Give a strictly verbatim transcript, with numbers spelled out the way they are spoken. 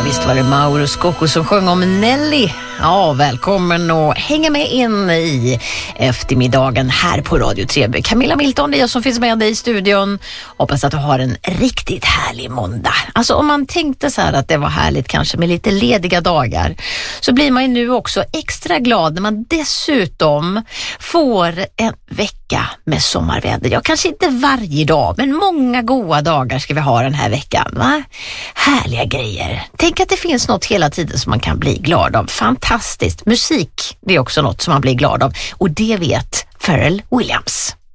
visst var det Mauro Scocco som sjöng om Nelly. Ja, välkommen och hänga med in i eftermiddagen här på Radio tre B. Camilla Milton, det är jag som finns med dig i studion. Hoppas att du har en riktigt härlig måndag. Alltså om man tänkte så här att det var härligt kanske med lite lediga dagar, så blir man ju nu också extra glad när man dessutom får en vecka med sommarväder. Ja, kanske inte varje dag, men många goda dagar ska vi ha den här veckan, va? Härliga grejer. Tänk att det finns något hela tiden som man kan bli glad av. Fantastiskt. Musik, det är också något som man blir glad av. Och det vet Pharrell Williams.